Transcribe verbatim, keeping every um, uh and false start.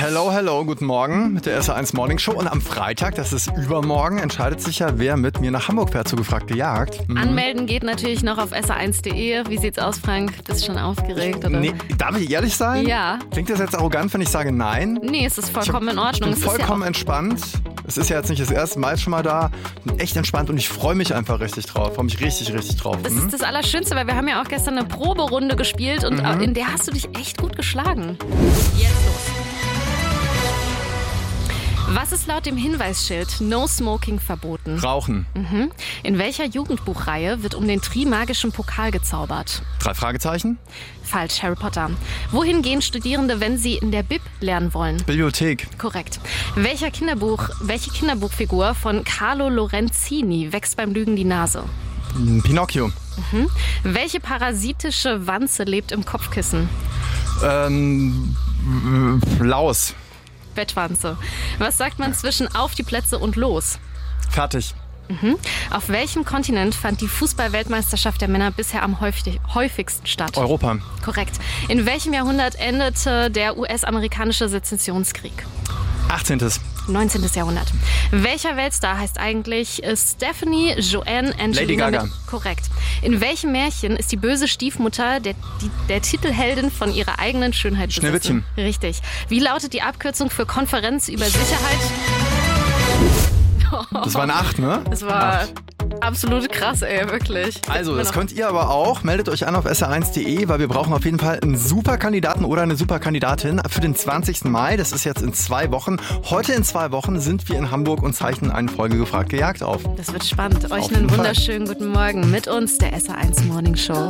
Hello, hello, guten Morgen mit der S R eins Morning Show. Und am Freitag, das ist übermorgen, entscheidet sich ja, wer mit mir nach Hamburg fährt, zu gefragt gejagt. Mhm. Anmelden geht natürlich noch auf S R eins punkt de. Wie sieht's aus, Frank? Bist du schon aufgeregt, oder? Nee, darf ich ehrlich sein? Ja. Klingt das jetzt arrogant, wenn ich sage nein? Nee, es ist vollkommen in Ordnung. Ich bin vollkommen ja entspannt. Es ist ja jetzt nicht das erste Mal schon mal da. Bin echt entspannt und ich freue mich einfach richtig drauf. Freue mich richtig, richtig drauf. Das hm? ist das Allerschönste, weil wir haben ja auch gestern eine Proberunde gespielt und Mhm. in der hast du dich echt gut geschlagen. Jetzt los. Was ist laut dem Hinweisschild No Smoking verboten? Rauchen. Mhm. In welcher Jugendbuchreihe wird um den Trimagischen Pokal gezaubert? Drei Fragezeichen. Falsch, Harry Potter. Wohin gehen Studierende, wenn sie in der Bib lernen wollen? Bibliothek. Korrekt. Welcher Kinderbuch, welche Kinderbuchfigur von Carlo Lorenzini wächst beim Lügen die Nase? Pinocchio. Mhm. Welche parasitische Wanze lebt im Kopfkissen? Ähm, Laus. Bettwanze. Was sagt man zwischen auf die Plätze und los? Fertig. Mhm. Auf welchem Kontinent fand die Fußball-Weltmeisterschaft der Männer bisher am häufig, häufigsten statt? Europa. Korrekt. In welchem Jahrhundert endete der U S-amerikanische Sezessionskrieg? achtzehntes. neunzehntes. Jahrhundert. Welcher Weltstar heißt eigentlich äh, Stephanie Joanne Angelina? Lady Gaga. Mit, korrekt. In welchem Märchen ist die böse Stiefmutter der, die, der Titelheldin von ihrer eigenen Schönheit besessen? Schneewittchen. Richtig. Wie lautet die Abkürzung für Konferenz über Sicherheit? Das war eine acht, ne? Das war Acht. absolut krass, ey, wirklich. Also, das könnt ihr aber auch. Meldet euch an auf S R eins punkt de, weil wir brauchen auf jeden Fall einen super Kandidaten oder eine super Kandidatin für den zwanzigsten Mai. Das ist jetzt in zwei Wochen. Heute in zwei Wochen sind wir in Hamburg und zeichnen eine Folge gefragt gejagt auf. Das wird spannend. Euch Auf einen jeden Fall. wunderschönen guten Morgen mit uns, der S R eins Morning Show.